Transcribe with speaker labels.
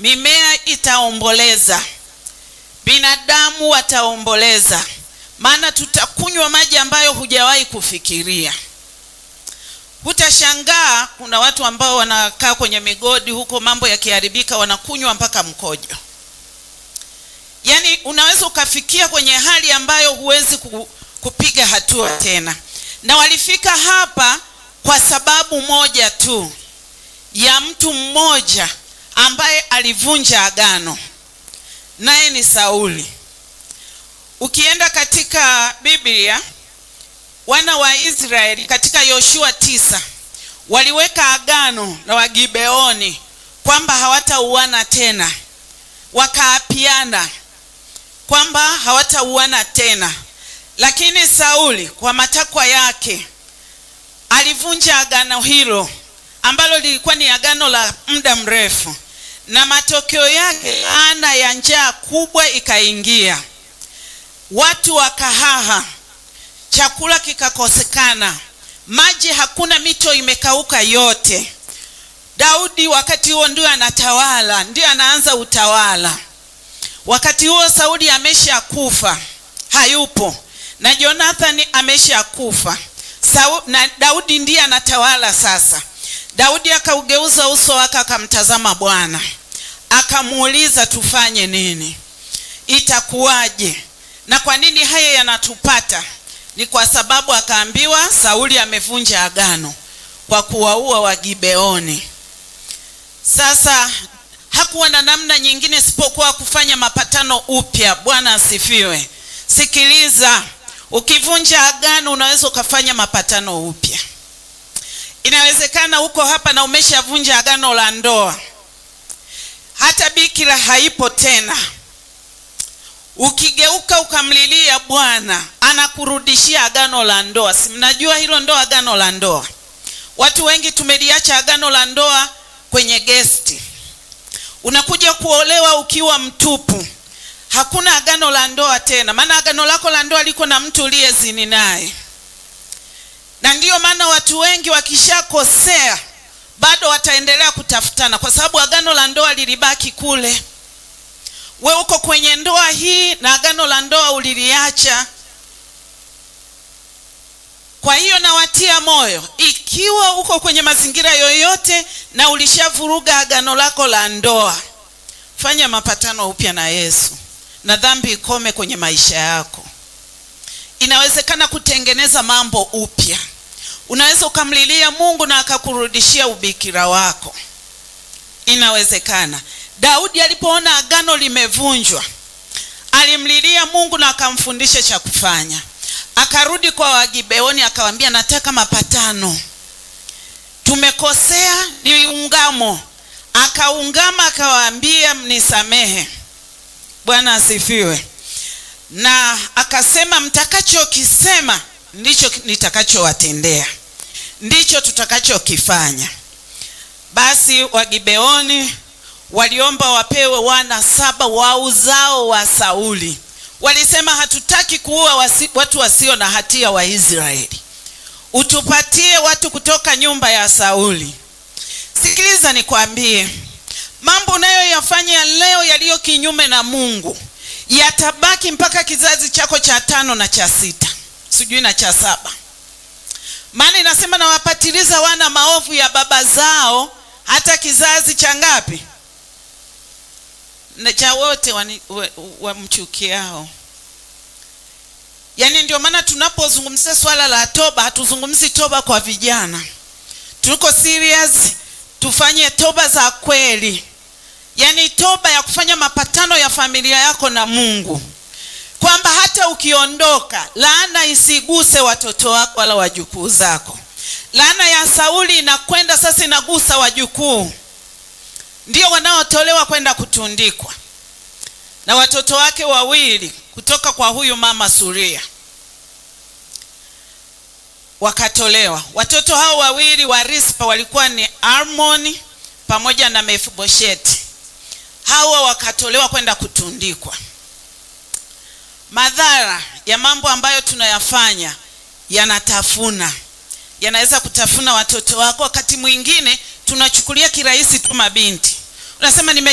Speaker 1: mimea itaomboleza, binadamu wataomboleza, maana tutakunywa maji ambayo hujawahi kufikiria. Hutashangaa kuna watu ambao wanakaa kwenye migodi huko, mambo yakiharibika wanakunywa mpaka mkojo. Yaani unaweza ukafikia kwenye hali ambayo huwezi kupiga hatua tena. Na walifika hapa kwa sababu moja tu, ya mtu mmoja ambaye alivunja agano, naye ni Sauli. Ukienda katika Biblia, wana wa Israeli katika Yoshua 9 waliweka agano na Wagibeoni kwamba hawatauana tena. Wakaapiana kwamba hawatauana tena. Lakini Sauli kwa matakwa yake alivunja agano hilo ambalo lilikuwa ni agano la muda mrefu, na matokeo yake laana ya njaa kubwa ikaingia. Watu wakahaha, chakula kikakosekana, maji hakuna, mito imekauka yote. Daudi wakati huo ndio anatawala, ndio anaanza utawala. Wakati huo Sauli ameshakufa, hayupo, na Jonathan ameshakufa. Na Daudi ndiye anatawala sasa. Daudi akaugeuza uso wake akamtazama Bwana, akamuuliza tufanye nini? Itakuwaje? Na kwa nini haya yanatupata? Ni kwa sababu akaambiwa Sauli amevunja agano kwa kuwaua Wagibeoni. Sasa hakuwa na namna nyingine isipokuwa kufanya mapatano upya. Bwana asifiwe. Sikiliza, ukivunja agano unaweza ukafanya mapatano upya. Inawezekana uko hapa na umeshavunja agano la ndoa. Hata bikira haipo tena. Ukigeuka ukamlilia Bwana, anakurudishia agano la ndoa. Si mnajua hilo ndoa, agano la ndoa? Watu wengi tumeliacha agano la ndoa kwenye gesti. Unakuja kuolewa ukiwa mtupu. Hakuna agano la ndoa tena, maana agano lako la ndoa liko na mtu uliyezini naye. Na ndiyo maana watu wengi wakishakosea bado wataendelea kutafutana, kwa sababu agano la ndoa lilibaki kule. Wewe uko kwenye ndoa hii na agano la ndoa uliliacha. Kwa hiyo nawatia moyo, ikiwa uko kwenye mazingira yoyote na ulishavuruga agano lako la ndoa, fanya mapatano upya na Yesu na dhambi ikome kwenye maisha yako. Inawezekana kutengeneza mambo upya. Unaweza ukamlilia Mungu na akakurudishia ubikira wako. Inawezekana. Daudi alipoona agano limevunjwa, alimlilia Mungu na akamfundisha cha kufanya. Akarudi kwa Wagibeoni akawaambia, nataka mapatano. Tumekosea, ni ungamo. Akaungama akawaambia, mnisamehe. Bwana asifiwe. Na akasema, mtakachokisema ndicho nitakachowatendea, ndicho tutakachokifanya. Basi Wagibeoni waliomba wapewe wana 7 wa uzao wa Sauli. Walisema, hatutaki kuua watu wasio na hatia wa Israeli. Utupatie watu kutoka nyumba ya Sauli. Sikiliza nikwambie, mambo unayoyafanya leo yaliyo kinyume na Mungu yatabaki mpaka kizazi chako cha 5 na cha 6, sijui na cha 7. Maana inasema, na wapatiliza wana maovu ya baba zao hata kizazi cha ngapi? Na cha wote wamchukiao. Yaani ndio maana tunapozungumzia swala la toba, hatuzungumzi toba kwa vijana. Tuko serious, tufanye toba za kweli. Yaani toba ya kufanya mapatano ya familia yako na Mungu, kwamba hata ukiondoka laana isiguse watoto wako wala wajukuu zako. Laana ya Sauli inakwenda sasa inagusa wajukuu, ndio wanaotolewa kwenda kutundikwa. Na watoto wake 2 kutoka kwa huyu mama Suria wakatolewa. Watoto hao 2 wa Rispa walikuwa ni Armoni pamoja na Mefibosheti. Hawa wakatolewa kwenda kutundikwa. Madhara ya mambo ambayo tunayafanya yanatafuna. Yanaweza kutafuna watoto wako. Wakati mwingine tunachukulia kirahisi tu mabinti. Unasema